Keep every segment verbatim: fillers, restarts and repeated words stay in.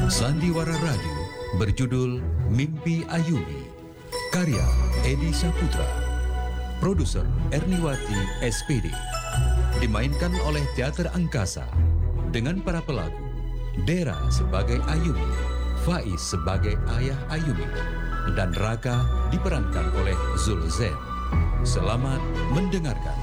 Sandiwara Radio berjudul Mimpi Ayumi, karya Edi Saputra, produser Erniwati S P D, dimainkan oleh Teater Angkasa dengan para pelaku Dera sebagai Ayumi, Faiz sebagai ayah Ayumi, dan Raka diperankan oleh Zulzen. Selamat mendengarkan.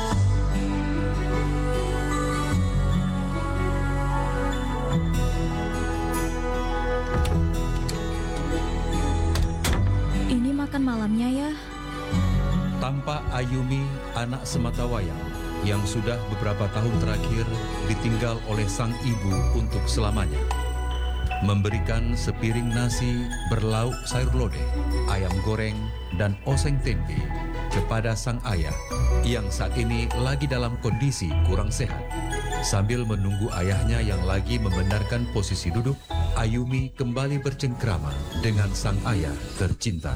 Ini makan malamnya ya. Tampak Ayumi, anak sematawayang yang sudah beberapa tahun terakhir ditinggal oleh sang ibu untuk selamanya, memberikan sepiring nasi berlauk sayur lodeh, ayam goreng, dan oseng tempe kepada sang ayah yang saat ini lagi dalam kondisi kurang sehat. Sambil menunggu ayahnya yang lagi membenarkan posisi duduk, Ayumi kembali bercengkrama dengan sang ayah tercinta.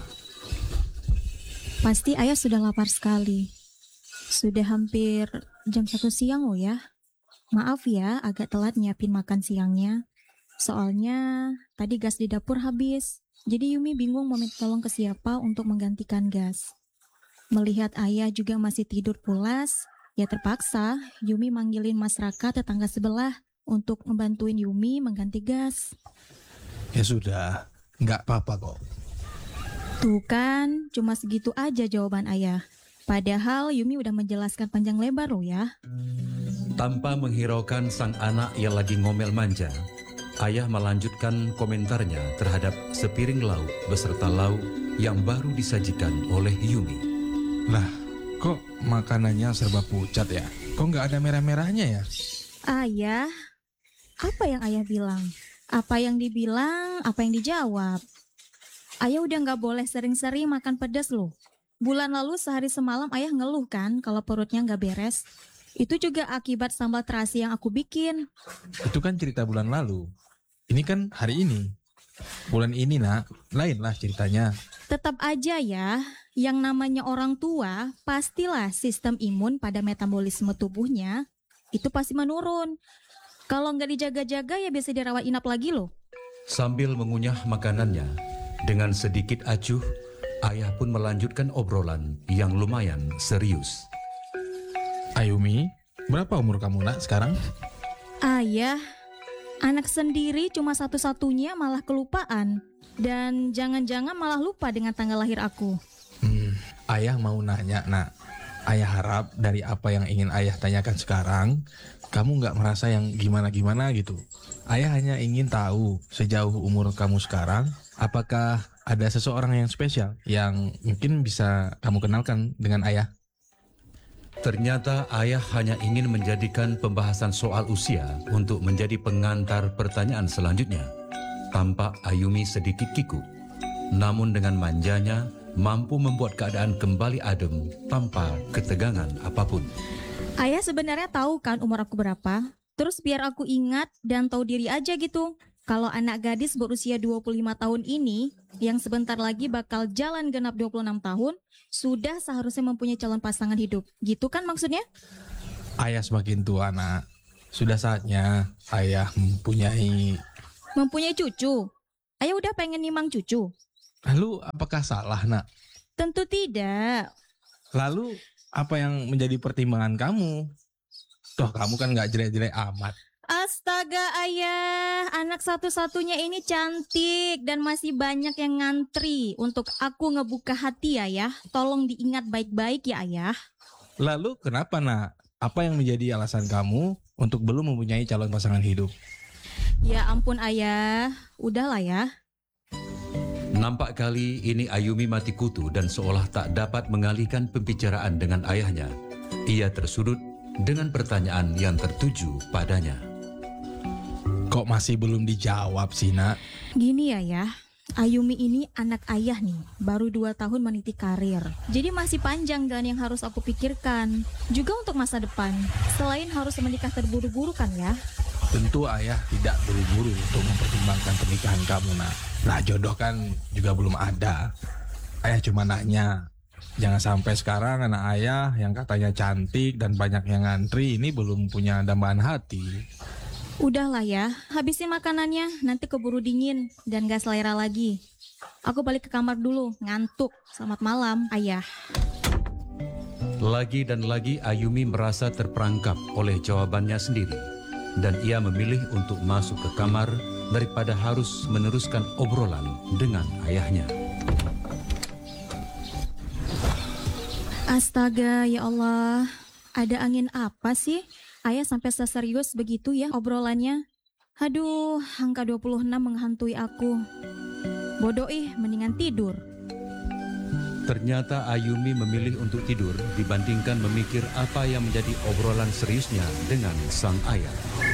Pasti ayah sudah lapar sekali. Sudah hampir jam satu siang loh ya. Maaf ya agak telat nyiapin makan siangnya. Soalnya tadi gas di dapur habis. Jadi Yumi bingung mau minta tolong ke siapa untuk menggantikan gas. Melihat ayah juga masih tidur pulas, ya terpaksa Yumi manggilin Mas Raka tetangga sebelah untuk membantuin Yumi mengganti gas. Ya sudah, nggak apa-apa kok. Tuh kan, cuma segitu aja jawaban ayah. Padahal Yumi udah menjelaskan panjang lebar loh ya. Tanpa menghiraukan sang anak yang lagi ngomel manja, ayah melanjutkan komentarnya terhadap sepiring lauk beserta lauk yang baru disajikan oleh Yumi. Lah, kok makanannya serba pucat ya? Kok nggak ada merah-merahnya ya? Ayah, apa yang ayah bilang? Apa yang dibilang, apa yang dijawab? Ayah udah nggak boleh sering-sering makan pedas loh. Bulan lalu sehari semalam ayah ngeluh kan kalau perutnya nggak beres. Itu juga akibat sambal terasi yang aku bikin. Itu kan cerita bulan lalu. Ini kan hari ini. Bulan ini nak, lainlah ceritanya. Tetap aja ya, yang namanya orang tua, pastilah sistem imun pada metabolisme tubuhnya itu pasti menurun. Kalau nggak dijaga-jaga ya biasa dirawat inap lagi loh. Sambil mengunyah makanannya, dengan sedikit acuh, ayah pun melanjutkan obrolan yang lumayan serius. Ayumi, berapa umur kamu nak sekarang? Ayah, anak sendiri cuma satu-satunya malah kelupaan. Dan jangan-jangan malah lupa dengan tanggal lahir aku. Hmm, ayah mau nanya nak. Ayah harap dari apa yang ingin ayah tanyakan sekarang, kamu nggak merasa yang gimana-gimana gitu. Ayah hanya ingin tahu sejauh umur kamu sekarang, apakah ada seseorang yang spesial yang mungkin bisa kamu kenalkan dengan ayah? Ternyata ayah hanya ingin menjadikan pembahasan soal usia untuk menjadi pengantar pertanyaan selanjutnya. Tampak Ayumi sedikit kikuk, namun dengan manjanya mampu membuat keadaan kembali adem tanpa ketegangan apapun. Ayah sebenarnya tahu kan umur aku berapa? Terus biar aku ingat dan tahu diri aja gitu. Kalau anak gadis berusia dua puluh lima tahun ini, yang sebentar lagi bakal jalan genap dua puluh enam tahun, sudah seharusnya mempunyai calon pasangan hidup. Gitu kan maksudnya? Ayah semakin tua nak. Sudah saatnya ayah mempunyai... Mempunyai cucu? Ayah udah pengen nimang cucu? Lalu apakah salah nak? Tentu tidak. Lalu apa yang menjadi pertimbangan kamu? Toh kamu kan gak jelek-jelek amat. Astaga ayah, anak satu-satunya ini cantik dan masih banyak yang ngantri untuk aku ngebuka hati ya ayah. Tolong diingat baik-baik ya ayah. Lalu kenapa nak? Apa yang menjadi alasan kamu untuk belum mempunyai calon pasangan hidup? Ya ampun ayah, udahlah ya. Nampak kali ini Ayumi mati kutu dan seolah tak dapat mengalihkan pembicaraan dengan ayahnya. Ia tersudut dengan pertanyaan yang tertuju padanya. Kok masih belum dijawab sih nak? Gini ya ya, Ayumi ini anak ayah nih, baru dua tahun meniti karir. Jadi masih panjang dan yang harus aku pikirkan. Juga untuk masa depan, selain harus menikah terburu-buru kan ya. Tentu ayah tidak buru-buru untuk mempertimbangkan pernikahan kamu nak. Nah jodoh kan juga belum ada. Ayah cuma nanya, jangan sampai sekarang anak ayah yang katanya cantik dan banyak yang ngantri ini belum punya dambaan hati. Udahlah ya, habisin makanannya, nanti keburu dingin dan gak selera lagi. Aku balik ke kamar dulu, ngantuk. Selamat malam, Ayah. Lagi dan lagi Ayumi merasa terperangkap oleh jawabannya sendiri. Dan ia memilih untuk masuk ke kamar daripada harus meneruskan obrolan dengan ayahnya. Astaga, ya Allah. Ada angin apa sih? Ayah sampai seserius begitu ya obrolannya. Aduh, angka dua puluh enam menghantui aku. Bodoh ih, mendingan tidur. Ternyata Ayumi memilih untuk tidur dibandingkan memikir apa yang menjadi obrolan seriusnya dengan sang ayah.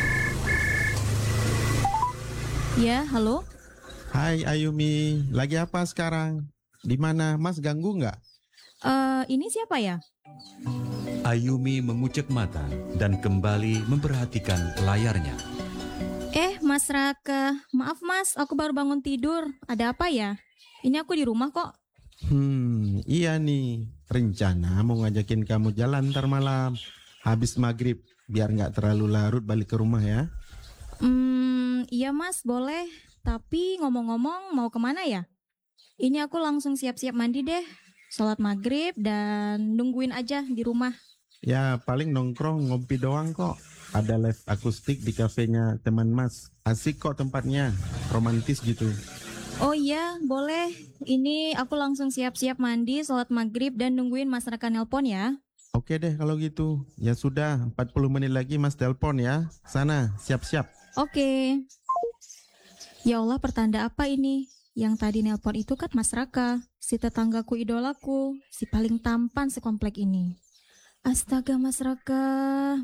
Ya, halo? Hai Ayumi, lagi apa sekarang? Di mana? Mas ganggu nggak? Eh, ini siapa ya? Ayumi mengucek mata dan kembali memperhatikan layarnya. Eh, Mas Raka. Maaf Mas, aku baru bangun tidur. Ada apa ya? Ini aku di rumah kok. Hmm, iya nih. Rencana mau ngajakin kamu jalan ntar malam. Habis maghrib, biar nggak terlalu larut balik ke rumah ya. Hmm, iya Mas, boleh. Tapi ngomong-ngomong mau kemana ya? Ini aku langsung siap-siap mandi deh. Sholat maghrib dan nungguin aja di rumah. Ya paling nongkrong ngopi doang kok. Ada live akustik di kafenya teman Mas. Asik kok tempatnya, romantis gitu. Oh iya, boleh. Ini aku langsung siap-siap mandi, sholat maghrib dan nungguin Mas Raka nelpon ya. Oke deh kalau gitu. Ya sudah, empat puluh menit lagi Mas telepon ya. Sana, siap-siap. Oke. Ya Allah, pertanda apa ini? Yang tadi nelpon itu kan Mas Raka, si tetanggaku idolaku, si paling tampan sekomplek ini. Astaga Mas Raka.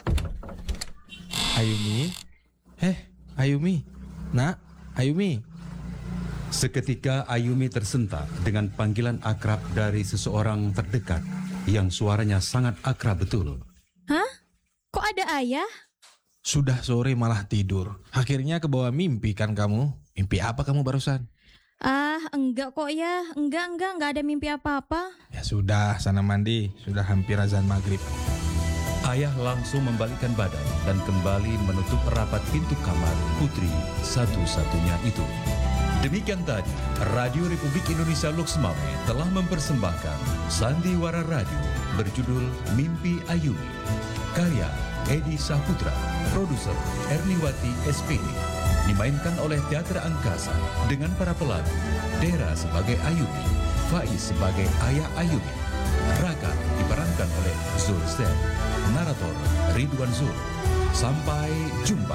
Ayumi? Eh, Ayumi? Nak, Ayumi? Seketika Ayumi tersentak dengan panggilan akrab dari seseorang terdekat yang suaranya sangat akrab betul. Hah? Kok ada ayah? Sudah sore malah tidur. Akhirnya kebawa mimpi kan kamu? Mimpi apa kamu barusan? Ah, enggak kok ya. Enggak, enggak, enggak ada mimpi apa-apa. Ya sudah, sana mandi. Sudah hampir azan maghrib. Ayah langsung membalikkan badan dan kembali menutup rapat pintu kamar putri satu-satunya itu. Demikian tadi, Radio Republik Indonesia Lux Mame telah mempersembahkan Sandiwara Radio berjudul Mimpi Ayumi. Karya Edi Saputra, produser Erniwati S P D. Dimainkan oleh Teater Angkasa dengan para pelaku Dera sebagai Ayumi, Faiz sebagai ayah Ayumi, Raka diperankan oleh Zul Zed, narator Ridwan Zul. Sampai jumpa.